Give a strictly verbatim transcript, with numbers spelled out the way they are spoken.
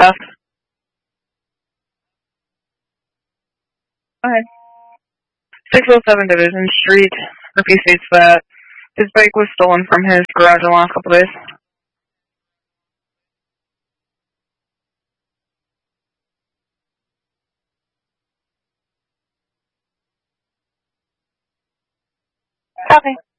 stuff. Okay. six oh seven Division Street. If he states that his bike was stolen from his garage in the last couple days. Copy.